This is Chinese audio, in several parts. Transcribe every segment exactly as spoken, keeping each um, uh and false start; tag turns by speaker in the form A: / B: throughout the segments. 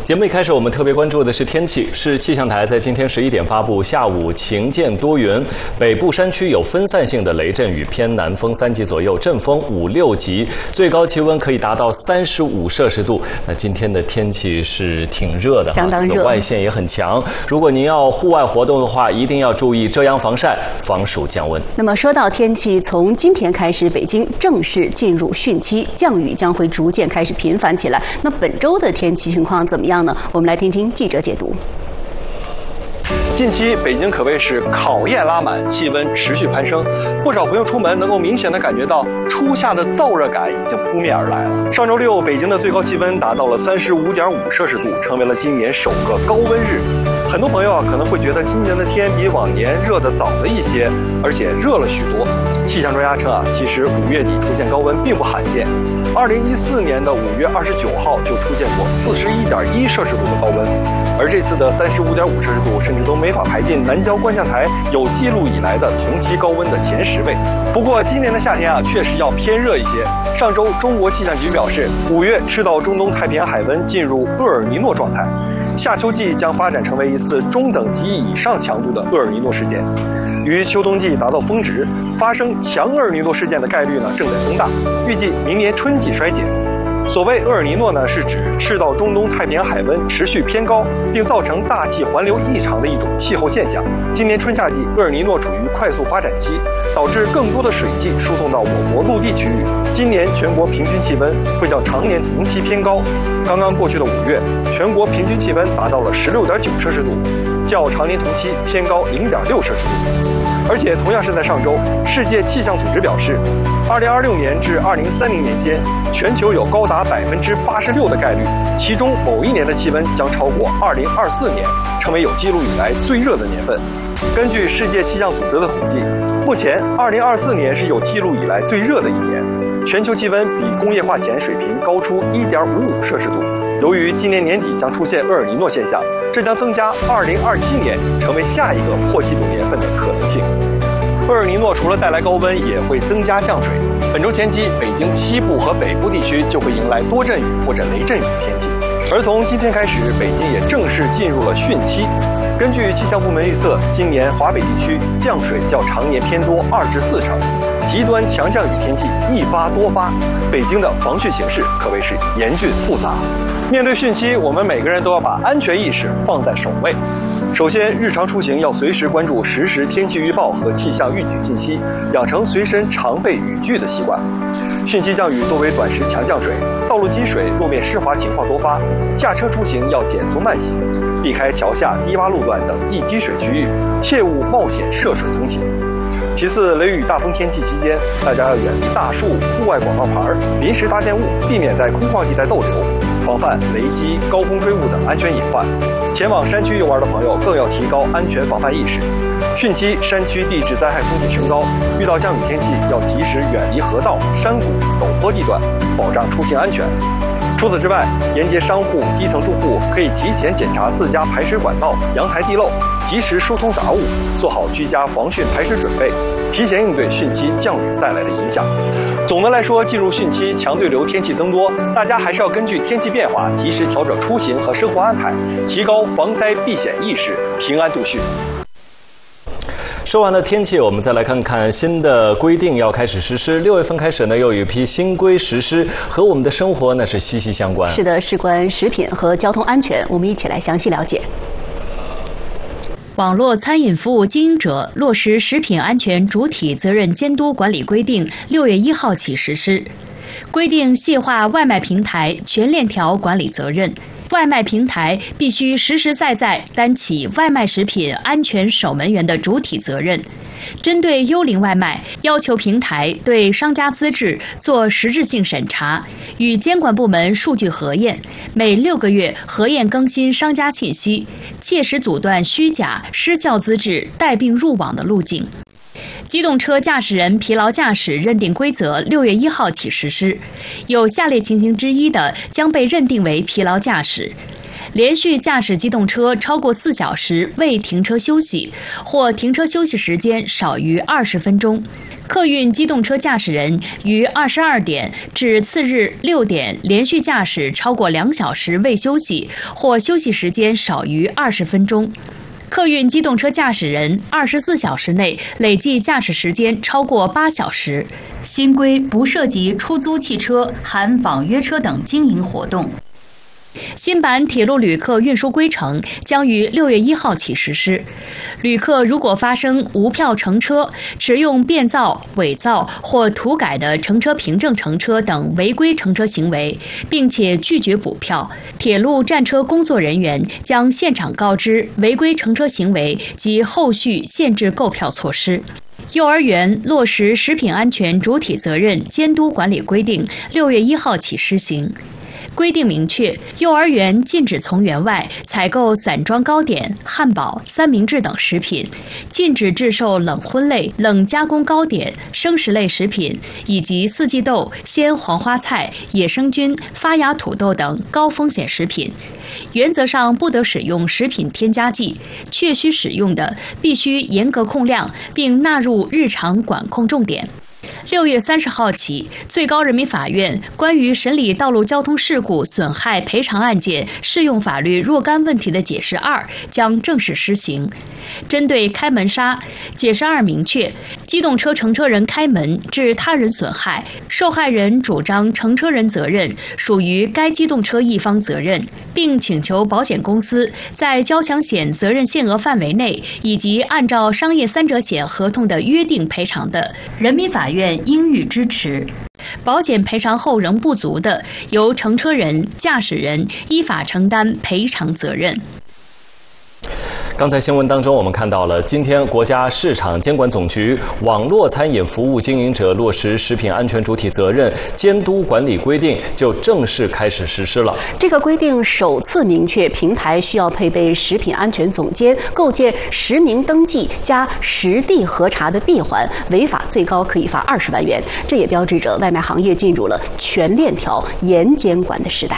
A: 节目一开始，我们特别关注的是天气。市气象台在今天十一点发布，下午晴间多云，北部山区有分散性的雷阵雨，偏南风三级左右，阵风五六级，最高气温可以达到三十五摄氏度。那今天的天气是挺热的，
B: 相当热，
A: 紫外线也很强。如果您要户外活动的话，一定要注意遮阳防晒，防暑降温。
B: 那么说到天气，从今天开始，北京正式进入汛期，降雨将会逐渐开始频繁起来。那本周的天气情况怎么样呢？我们来听听记者解读。
C: 近期北京可谓是考验拉满，气温持续攀升，不少朋友出门能够明显的感觉到初夏的燥热感已经扑面而来了。上周六，北京的最高气温达到了三十五点五摄氏度，成为了今年首个高温日。很多朋友啊可能会觉得今年的天比往年热得早了一些，而且热了许多。气象专家称啊，其实五月底出现高温并不罕见。二零一四年的五月二十九号就出现过四十一点一摄氏度的高温，而这次的三十五点五摄氏度甚至都没法排进南郊观象台有记录以来的同期高温的前十位。不过今年的夏天啊，确实要偏热一些。上周中国气象局表示，五月赤道中东太平洋海温进入厄尔尼诺状态，夏秋季将发展成为一次中等级以上强度的厄尔尼诺事件，与秋冬季达到峰值，发生强厄尔尼诺事件的概率呢正在增大，预计明年春季衰减。所谓厄尔尼诺呢，是指赤道中东太平洋海温持续偏高，并造成大气环流异常的一种气候现象。今年春夏季，厄尔尼诺处于快速发展期，导致更多的水汽输送到我国陆地区域。今年全国平均气温会较常年同期偏高。刚刚过去的五月，全国平均气温达到了十六点九摄氏度，较常年同期偏高零点六摄氏度。而且同样是在上周，世界气象组织表示，二零二六年至二零三零年间，全球有高达百分之八十六的概率，其中某一年的气温将超过二零二四年，成为有记录以来最热的年份。根据世界气象组织的统计，目前二零二四年是有记录以来最热的一年，全球气温比工业化前水平高出一点五五摄氏度。由于今年年底将出现厄尔尼诺现象，这将增加二零二七年成为下一个破纪录年份的可能性。厄尔尼诺除了带来高温，也会增加降水。本周前期，北京西部和北部地区就会迎来多阵雨或者雷阵雨的天气。而从今天开始，北京也正式进入了汛期。根据气象部门预测，今年华北地区降水较常年偏多二至四成，极端强降雨天气一发多发，北京的防汛形势可谓是严峻复杂。面对汛期，我们每个人都要把安全意识放在首位。首先，日常出行要随时关注实时天气预报和气象预警信息，养成随身常备雨具的习惯。汛期降雨多为短时强降水，道路积水、路面湿滑情况多发，驾车出行要减速慢行，避开桥下、低洼路段等易积水区域，切勿冒险涉水通行。其次，雷雨大风天气期间，大家要远离大树、户外广告牌、临时搭建物，避免在空旷地带逗留，防范雷击、高空坠物等安全隐患。前往山区游玩的朋友更要提高安全防范意识。汛期山区地质灾害风险升高，遇到降雨天气要及时远离河道、山谷、陡坡地段，保障出行安全。除此之外，沿街商户、低层住户可以提前检查自家排水管道、阳台地漏，及时疏通杂物，做好居家防汛排水准备，提前应对汛期降雨带来的影响。总的来说，进入汛期强对流天气增多，大家还是要根据天气变化及时调整出行和生活安排，提高防灾避险意识，平安度汛。
A: 说完了天气，我们再来看看新的规定要开始实施。六月份开始呢，又有一批新规实施，和我们的生活呢是息息相关。
B: 是的，事关食品和交通安全，我们一起来详细了解。
D: 网络餐饮服务经营者落实食品安全主体责任监督管理规定，六月一号起实施。规定细化外卖平台全链条管理责任。外卖平台必须实实在在担起外卖食品安全守门员的主体责任。针对幽灵外卖，要求平台对商家资质做实质性审查，与监管部门数据核验，每六个月核验更新商家信息，切实阻断虚假、失效资质带病入网的路径。机动车驾驶人疲劳驾驶认定规则六月一号起实施，有下列情形之一的将被认定为疲劳驾驶：连续驾驶机动车超过四小时未停车休息，或停车休息时间少于二十分钟， 客运机动车驾驶人于二十二点至次日六点连续驾驶超过两小时未休息，或休息时间少于二十分钟。客运机动车驾驶人二十四小时内累计驾驶时间超过八小时。新规不涉及出租汽车、含网约车等经营活动。新版铁路旅客运输规程将于六月一号起实施。旅客如果发生无票乘车、持用变造、伪造或涂改的乘车凭证乘车等违规乘车行为，并且拒绝补票，铁路站车工作人员将现场告知违规乘车行为及后续限制购票措施。幼儿园落实食品安全主体责任监督管理规定，六月一号起施行。规定明确，幼儿园禁止从园外采购散装糕点、汉堡、三明治等食品，禁止制售冷荤类、冷加工糕点、生食类食品，以及四季豆、鲜黄花菜、野生菌、发芽土豆等高风险食品。原则上不得使用食品添加剂，确需使用的必须严格控量，并纳入日常管控重点。六月三十号起，最高人民法院关于审理道路交通事故损害赔偿案件适用法律若干问题的解释二将正式施行。针对开门杀，解释二明确，机动车乘车人开门致他人损害，受害人主张乘车人责任属于该机动车一方责任，并请求保险公司在交强险责任限额范围内以及按照商业三者险合同的约定赔偿的，人民法院应予支持。保险赔偿后仍不足的，由乘车人、驾驶人依法承担赔偿责任。
A: 刚才新闻当中，我们看到了今天国家市场监管总局网络餐饮服务经营者落实食品安全主体责任监督管理规定就正式开始实施了。
B: 这个规定首次明确，平台需要配备食品安全总监，构建实名登记加实地核查的闭环，违法最高可以罚二十万元。这也标志着外卖行业进入了全链条严监管的时代。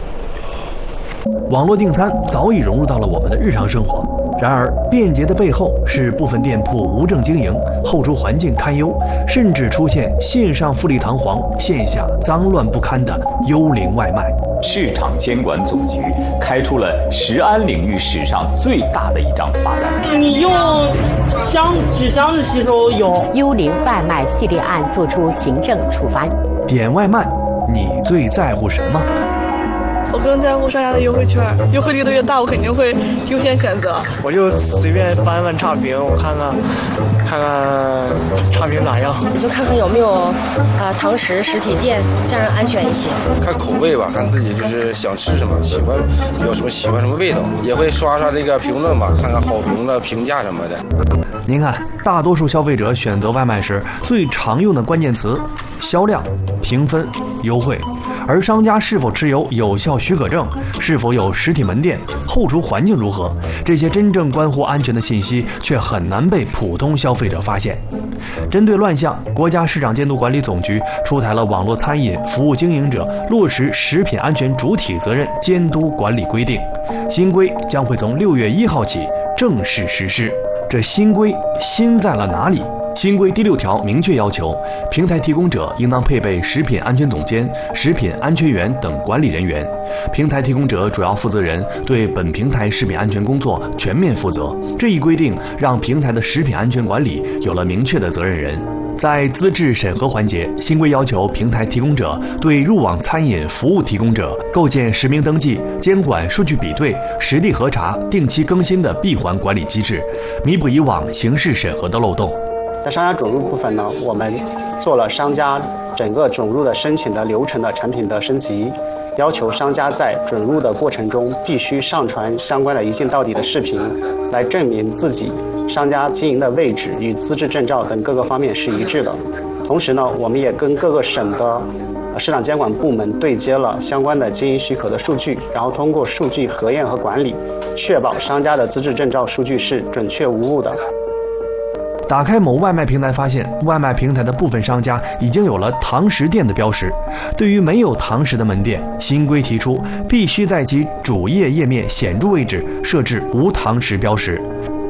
E: 网络订餐早已融入到了我们的日常生活，然而便捷的背后是部分店铺无证经营，后厨环境堪忧，甚至出现线上富丽堂皇、线下脏乱不堪的幽灵外卖。
F: 市场监管总局开出了食安领域史上最大的一张罚单。
G: 你用箱纸箱子吸收有
H: 幽灵外卖系列案作出行政处罚。
E: 点外卖，你最在乎什么？
I: 我更在乎商家的优惠券，优惠力度越大，我肯定会优先选择。
J: 我就随便翻翻差评，我看看看看差评咋样，
K: 你就看看有没有啊、呃、堂食实体店，这样安全一些。
L: 看口味吧，看自己就是想吃什么，喜欢有什么喜欢什么味道，也会刷刷这个评论吧，看看好评的评价什么的。
E: 您看，大多数消费者选择外卖时最常用的关键词：销量、评分、优惠。而商家是否持有有效许可证，是否有实体门店，后厨环境如何，这些真正关乎安全的信息却很难被普通消费者发现。针对乱象，国家市场监督管理总局出台了《网络餐饮服务经营者落实食品安全主体责任监督管理规定》，新规将会从六月一号起正式实施。这新规新在了哪里？新规第六条明确要求，平台提供者应当配备食品安全总监、食品安全员等管理人员，平台提供者主要负责人对本平台食品安全工作全面负责。这一规定让平台的食品安全管理有了明确的责任人。在资质审核环节，新规要求平台提供者对入网餐饮服务提供者构建实名登记、监管数据比对、实地核查、定期更新的闭环管理机制，弥补以往形式审核的漏洞。
M: 在商家准入部分呢，我们做了商家整个准入的申请的流程的产品的升级，要求商家在准入的过程中必须上传相关的一镜到底的视频，来证明自己商家经营的位置与资质证照等各个方面是一致的。同时呢，我们也跟各个省的市场监管部门对接了相关的经营许可的数据，然后通过数据核验和管理，确保商家的资质证照数据是准确无误的。
E: 打开某外卖平台，发现外卖平台的部分商家已经有了堂食店的标识。对于没有堂食的门店，新规提出必须在其主页页面显著位置设置无堂食标识。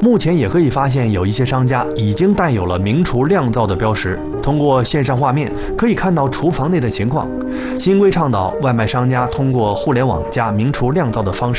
E: 目前也可以发现，有一些商家已经带有了明厨亮灶的标识。通过线上画面可以看到厨房内的情况。新规倡导外卖商家通过互联网加明厨亮灶的方式。